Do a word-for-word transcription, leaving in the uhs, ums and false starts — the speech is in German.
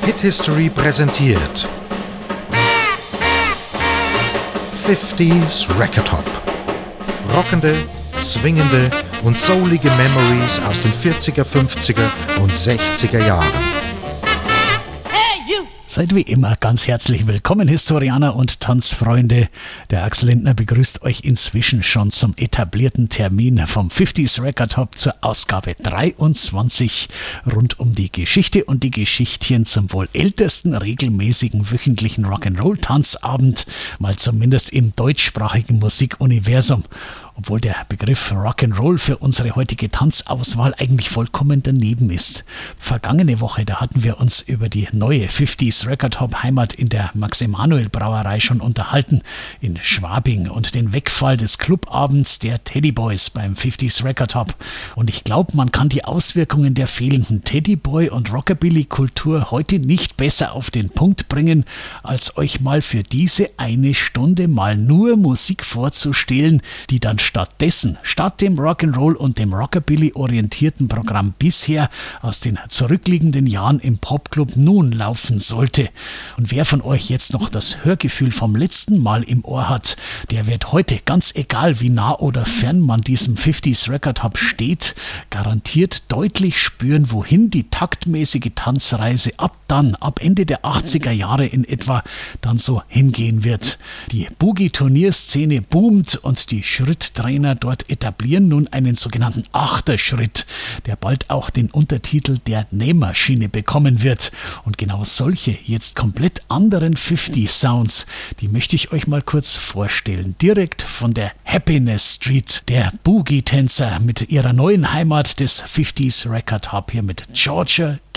Hit History präsentiert fünfziger Record Hop. Rockende, swingende und soulige Memories aus den vierziger, fünfziger und sechziger Jahren. Seid wie immer ganz herzlich willkommen, Historianer und Tanzfreunde. Der Axel Lindner begrüßt euch inzwischen schon zum etablierten Termin vom fünfziger Record Hop zur Ausgabe dreiundzwanzig rund um die Geschichte und die Geschichtchen zum wohl ältesten regelmäßigen wöchentlichen Rock'n'Roll-Tanzabend, mal zumindest im deutschsprachigen Musikuniversum. Obwohl der Begriff Rock'n'Roll für unsere heutige Tanzauswahl eigentlich vollkommen daneben ist. Vergangene Woche, da hatten wir uns über die neue fünfziger Record Hop Heimat in der Max-Emanuel-Brauerei schon unterhalten, in Schwabing, und den Wegfall des Clubabends der Teddyboys beim fünfziger Record Hop. Und ich glaube, man kann die Auswirkungen der fehlenden Teddyboy- und Rockabilly-Kultur heute nicht besser auf den Punkt bringen, als euch mal für diese eine Stunde mal nur Musik vorzustellen, die dann stattdessen, statt dem Rock'n'Roll und dem Rockabilly orientierten Programm bisher aus den zurückliegenden Jahren im Popclub nun laufen sollte. Und wer von euch jetzt noch das Hörgefühl vom letzten Mal im Ohr hat, der wird heute, ganz egal wie nah oder fern man diesem fünfziger Record Hop steht, garantiert deutlich spüren, wohin die taktmäßige Tanzreise ab dann, ab Ende der achtziger Jahre in etwa, dann so hingehen wird. Die Boogie-Turnierszene boomt und die Schritttrainer dort etablieren nun einen sogenannten Achterschritt, der bald auch den Untertitel der Nähmaschine bekommen wird. Und genau solche jetzt komplett anderen fünfziger Sounds, die möchte ich euch mal kurz vorstellen. Direkt von der Happiness Street, der Boogie-Tänzer mit ihrer neuen Heimat des fünfziger Record Hop hier mit Georgia